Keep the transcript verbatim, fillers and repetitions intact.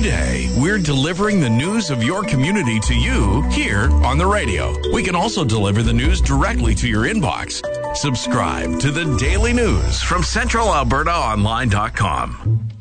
day, we're delivering the news of your community to you here on the radio. We can also deliver the news directly to your inbox. Subscribe to the Daily News from Central Alberta Online dot com.